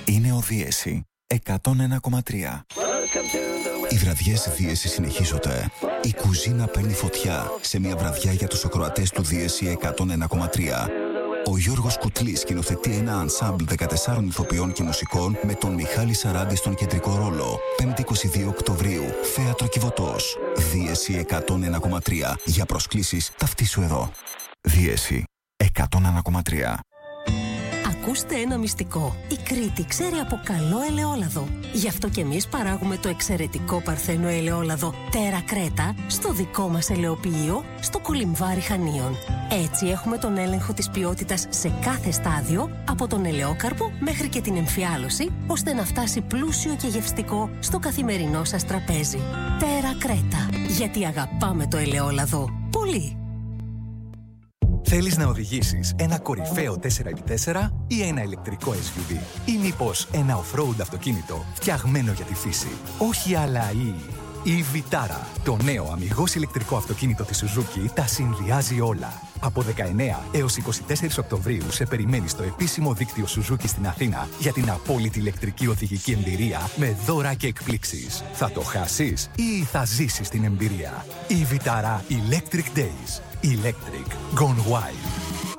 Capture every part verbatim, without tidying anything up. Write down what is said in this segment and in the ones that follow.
Είναι ο Δίεση εκατόν ένα κόμμα τρία. Οι βραδιές Δίεση συνεχίζονται. Η κουζίνα παίρνει φωτιά σε μια βραδιά για τους ακροατές του Δίεση εκατόν ένα κόμμα τρία. Ο Γιώργος Κουτλής σκηνοθετεί ένα ανσάμπλ δεκατεσσάρων ηθοποιών και μουσικών με τον Μιχάλη Σαράντη στον κεντρικό ρόλο. πέμπτη εικοστή δεύτερη Οκτωβρίου, Θέατρο Κιβωτός. Δίεση εκατόν ένα κόμμα τρία. Για προσκλήσεις ταυτίσου εδώ. Δίεση εκατόν ένα κόμμα τρία. Ακούστε ένα μυστικό. Η Κρήτη ξέρει από καλό ελαιόλαδο. Γι' αυτό και εμείς παράγουμε το εξαιρετικό παρθένο ελαιόλαδο Τέρα Κρέτα στο δικό μας ελαιοποιείο στο Κολυμβάρι Χανίων. Έτσι έχουμε τον έλεγχο της ποιότητας σε κάθε στάδιο, από τον ελαιόκαρπο μέχρι και την εμφιάλωση, ώστε να φτάσει πλούσιο και γευστικό στο καθημερινό σας τραπέζι. Τέρα Κρέτα. Γιατί αγαπάμε το ελαιόλαδο. Πολύ. Θέλεις να οδηγήσεις ένα κορυφαίο τέσσερα επί τέσσερα ή ένα ηλεκτρικό ες γιου βι ή μήπως ένα off-road αυτοκίνητο φτιαγμένο για τη φύση? Όχι άλλα ή... Η Vitara, το νέο αμιγώς ηλεκτρικό αυτοκίνητο της Suzuki, τα συνδυάζει όλα. Από δεκαεννέα έως είκοσι τέσσερα Οκτωβρίου σε περιμένει στο επίσημο δίκτυο Suzuki στην Αθήνα για την απόλυτη ηλεκτρική οδηγική εμπειρία με δώρα και εκπλήξεις. Θα το χάσεις ή θα ζήσεις την εμπειρία? Η Vitara Electric Days. Electric Gone Wild.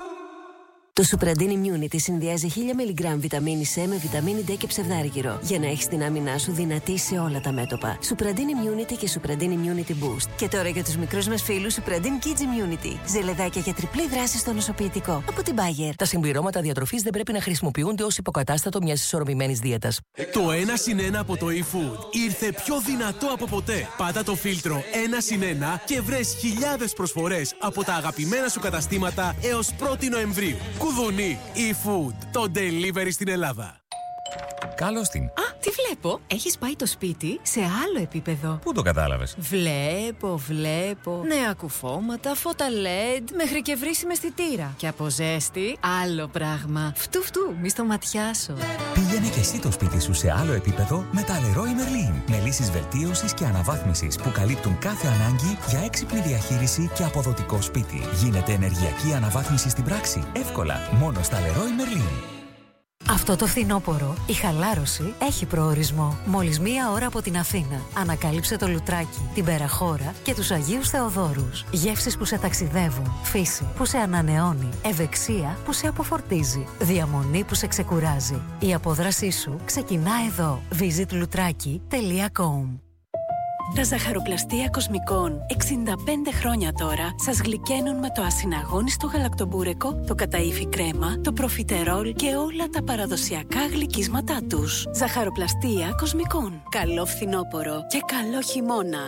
Το Supradin Immunity συνδυάζει χίλια μιλιγκράμμ βιταμίνη C με βιταμίνη D και ψευδάργυρο για να έχεις την άμυνά σου δυνατή σε όλα τα μέτωπα. Supradin Immunity και Supradin Immunity Boost. Και τώρα για τους μικρούς μας φίλους Supradin Kids Immunity. Ζελεδάκια για τριπλή δράση στο νοσοποιητικό. Από την Bayer. Τα συμπληρώματα διατροφής δεν πρέπει να χρησιμοποιούνται ως υποκατάστατο μιας ισορροπημένης δίαιτας. Το ένα συν ένα από το eFood ήρθε πιο δυνατό από ποτέ. Πάτα το φίλτρο ένα συν ένα και βρες χιλιάδες προσφορές από τα αγαπημένα σου καταστήματα έως πρώτη Νοεμβρίου. Κουδουνί, eFood, το delivery στην Ελλάδα. Καλώς την. Α, τι βλέπω. Έχεις πάει το σπίτι σε άλλο επίπεδο. Πού το κατάλαβες? Βλέπω, βλέπω. Νέα κουφώματα, φώτα ελ ι ντι, μέχρι και βρύσιμη αισθητήρα. Και από ζέστη, άλλο πράγμα. Φτου φτου, μη στο ματιάσω. Πήγαινε και εσύ το σπίτι σου σε άλλο επίπεδο με τα Leroy Merlin. Με λύσεις βελτίωσης και αναβάθμισης που καλύπτουν κάθε ανάγκη για έξυπνη διαχείριση και αποδοτικό σπίτι. Γίνεται ενεργειακή αναβάθμιση στην πράξη. Εύκολα, μόνο στα Leroy Merlin. Αυτό το φθινόπωρο η χαλάρωση έχει προορισμό. Μόλις μία ώρα από την Αθήνα. Ανακάλυψε το Λουτράκι, την Περαχώρα και τους Αγίους Θεοδόρους. Γεύσεις που σε ταξιδεύουν, φύση που σε ανανεώνει, ευεξία που σε αποφορτίζει, διαμονή που σε ξεκουράζει. Η απόδρασή σου ξεκινά εδώ. visit λουτράκι τελεία κομ. Τα ζαχαροπλαστεία Κοσμικών, εξήντα πέντε χρόνια τώρα, σας γλυκαίνουν με το ασυναγώνιστο γαλακτομπούρεκο, το καταΐφι κρέμα, το προφιτερόλ και όλα τα παραδοσιακά γλυκίσματά τους. Ζαχαροπλαστεία Κοσμικών. Καλό φθινόπωρο και καλό χειμώνα.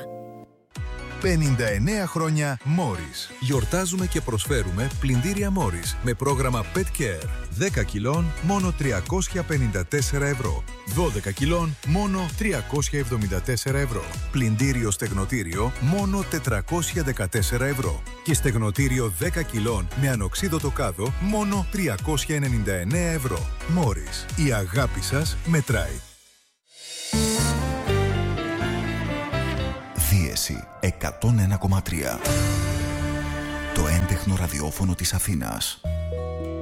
πενήντα εννέα χρόνια Morris. Γιορτάζουμε και προσφέρουμε πλυντήρια Morris με πρόγραμμα Pet Care. δέκα κιλών μόνο τριακόσια πενήντα τέσσερα ευρώ. δώδεκα κιλών μόνο τριακόσια εβδομήντα τέσσερα ευρώ. Πλυντήριο στεγνοτήριο μόνο τετρακόσια δεκατέσσερα ευρώ. Και στεγνοτήριο δέκα κιλών με ανοξίδωτο κάδο μόνο τριακόσια ενενήντα εννέα ευρώ. Morris. Η αγάπη σας μετράει. Δίεση εκατόν ένα κόμμα τρία. Το έντεχνο ραδιόφωνο της Αθήνας.